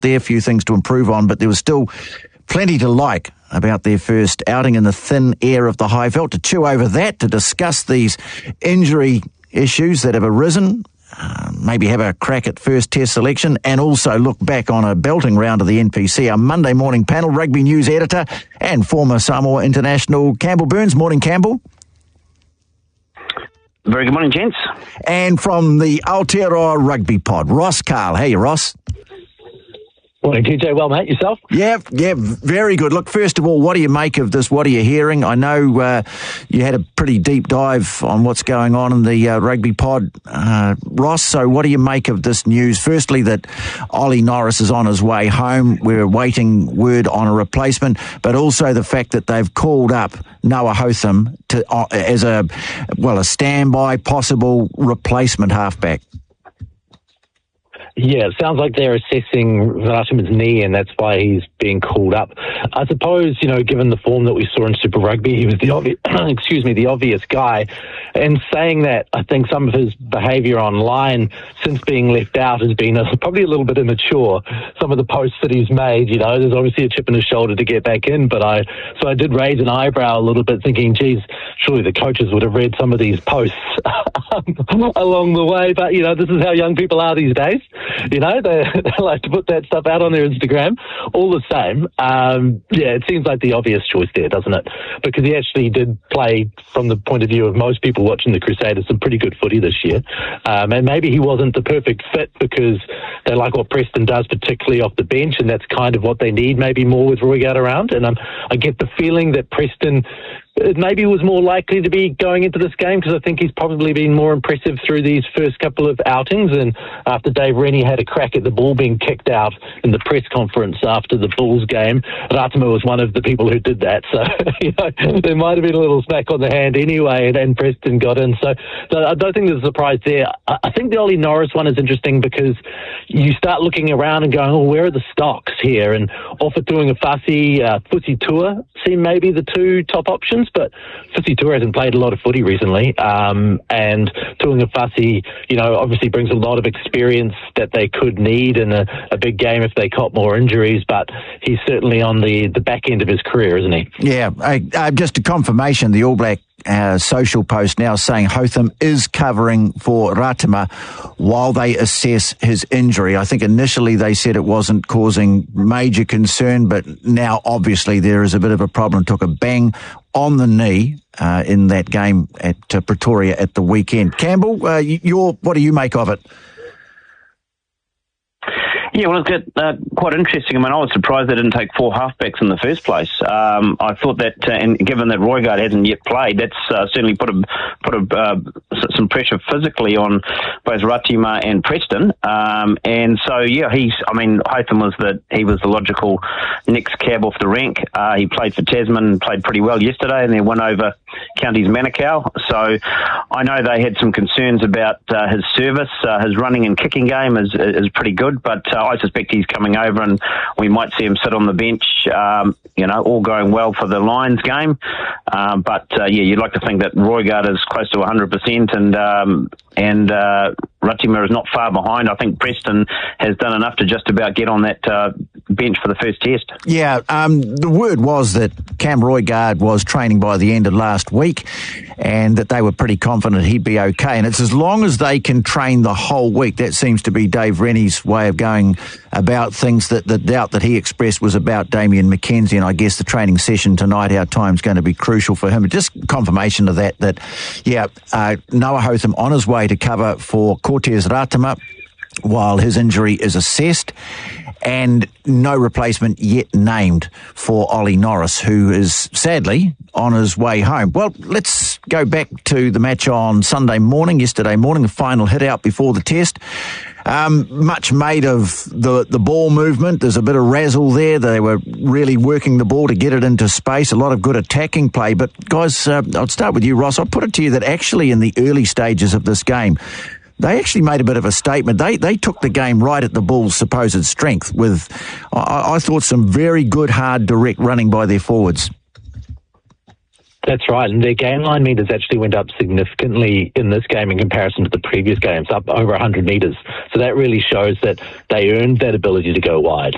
there, a few things to improve on, but there was still plenty to like about their first outing in the thin air of the Highveld. To chew over that, to discuss these injury issues that have arisen, maybe have a crack at first test selection, and also look back on a belting round of the NPC. Our Monday morning panel, rugby news editor and former Samoa international Campbell Burns. Morning, Campbell. Very good morning, gents. And from the Aotearoa Rugby Pod, Ross Carl. How are you, Ross? Morning, TJ. Well, mate, yourself? Yeah, very good. Look, first of all, what do you make of this? What are you hearing? I know you had a pretty deep dive on what's going on in the Rugby Pod, Ross, so what do you make of this news? Firstly, that Ollie Norris is on his way home. We're awaiting word on a replacement, but also the fact that they've called up Noah Hotham as a standby possible replacement halfback. Yeah, it sounds like they're assessing Ratima's knee, and that's why he's being called up. I suppose, given the form that we saw in Super Rugby, he was the obvious guy. And saying that, I think some of his behaviour online since being left out has been probably a little bit immature. Some of the posts that he's made, there's obviously a chip in his shoulder to get back in, but I did raise an eyebrow a little bit, thinking, geez, surely the coaches would have read some of these posts along the way. But, this is how young people are these days. They like to put that stuff out on their Instagram. All the same, it seems like the obvious choice there, doesn't it? Because he actually did play, from the point of view of most people watching the Crusaders, some pretty good footy this year. And maybe he wasn't the perfect fit because they like what Preston does, particularly off the bench, and that's kind of what they need, maybe more with Roigard around. And I get the feeling that Preston maybe was more likely to be going into this game, because I think he's probably been more impressive through these first couple of outings. And after Dave Rennie had a crack at the ball being kicked out in the press conference after the Bulls game, Ratima was one of the people who did that. So there might have been a little smack on the hand anyway, and Preston got in. So I don't think there's a surprise there. I think the Ollie Norris one is interesting because you start looking around and going, where are the stocks here? And Ofa Tu'ungafasi, Fusi Tua seem maybe the two top options. But Fusi Tua hasn't played a lot of footy recently, and Tu'ungafasi, obviously brings a lot of experience that they could need in a big game if they caught more injuries, but he's certainly on the back end of his career, isn't he? Yeah, just a confirmation, the All Black social post now saying Hotham is covering for Ratima while they assess his injury. I think initially they said it wasn't causing major concern, but now obviously there is a bit of a problem. Took a bang on the knee in that game at Pretoria at the weekend. Campbell, what do you make of it? Yeah, well, it's quite interesting. I was surprised they didn't take four halfbacks in the first place. I thought that, and given that Roigard hasn't yet played, that's certainly put some pressure physically on both Ratima and Preston. And so, Hotham was the logical next cab off the rank. He played for Tasman, played pretty well yesterday, and then won over Counties Manukau. So I know they had some concerns about his service. His running and kicking game is pretty good, but I suspect he's coming over and we might see him sit on the bench, all going well for the Lions game. But you'd like to think that Roigard is close to 100% and Ratima is not far behind. I think Preston has done enough to just about get on that bench for the first test. Yeah, the word was that Cam Roigard was training by the end of last week and that they were pretty confident he'd be okay. And it's as long as they can train the whole week. That seems to be Dave Rennie's way of going about things. That the doubt that he expressed was about Damien McKenzie, and I guess the training session tonight, our time, is going to be crucial for him. Just confirmation of that Noah Hotham on his way to cover for Cortez Ratima while his injury is assessed, and no replacement yet named for Ollie Norris, who is sadly on his way home. Well, let's go back to the match on yesterday morning, the final hit out before the test. Much made of the ball movement. There's a bit of razzle there. They were really working the ball to get it into space. A lot of good attacking play. But guys, I'll start with you, Ross. I'll put it to you that actually in the early stages of this game, they actually made a bit of a statement. They took the game right at the Bulls' supposed strength with, I thought, some very good, hard, direct running by their forwards. That's right, and their game line meters actually went up significantly in this game in comparison to the previous games, up over 100 metres. So that really shows that they earned that ability to go wide.